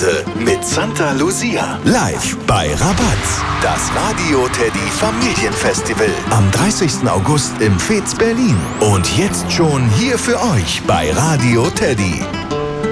Monate mit Santa Lucia. Live bei Rabatz. Das Radio Teddy Familienfestival. Am 30. August im Fez Berlin. Und jetzt schon hier für euch bei Radio Teddy.